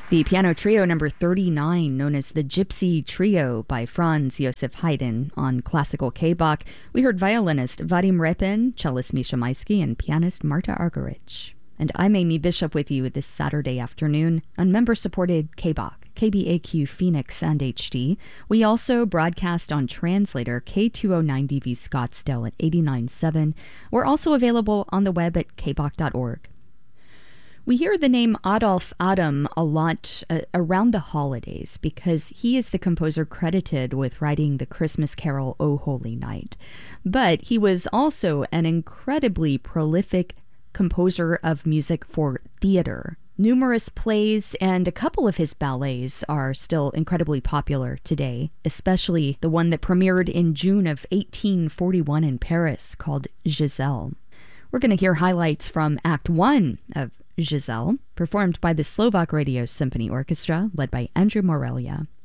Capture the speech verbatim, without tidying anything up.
The piano trio number thirty-nine, known as the Gypsy Trio by Franz Josef Haydn on classical K-Bach. We heard violinist Vadim Repin, cellist Misha Maisky, and pianist Marta Argerich. And I'm Amy Bishop with you this Saturday afternoon on member-supported K-Bach, K B A Q Phoenix and H D. We also broadcast on Translator K two oh nine D V Scottsdale at eighty-nine point seven. We're also available on the web at k bach dot org. We hear the name Adolphe Adam a lot uh, around the holidays because he is the composer credited with writing the Christmas carol O Holy Night. But he was also an incredibly prolific composer of music for theater. Numerous plays and a couple of his ballets are still incredibly popular today, especially the one that premiered in June of eighteen forty-one in Paris called Giselle. We're going to hear highlights from Act One of Giselle, performed by the Slovak Radio Symphony Orchestra, led by Andrew Morelia.